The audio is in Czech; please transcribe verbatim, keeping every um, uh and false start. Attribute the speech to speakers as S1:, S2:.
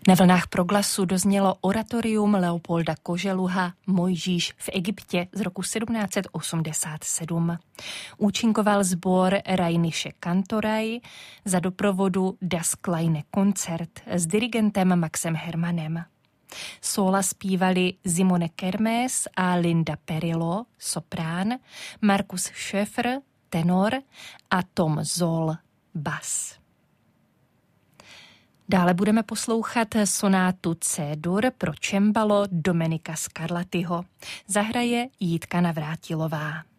S1: Na vlnách Proglasu doznělo oratorium Leopolda Koželuha Mojžíš v Egyptě z roku sedmnáct set osmdesát sedm. Účinkoval sbor Rheinische Kantorei za doprovodu Das Kleine Konzert s dirigentem Maxem Hermannem. Sóla zpívali Simone Kermes a Linda Perillo, soprán, Markus Schöfer, tenor a Tom Zoll, bas. Dále budeme poslouchat sonátu C-dur pro čembalo Domenika Scarlattiho. Zahraje Jitka Navrátilová.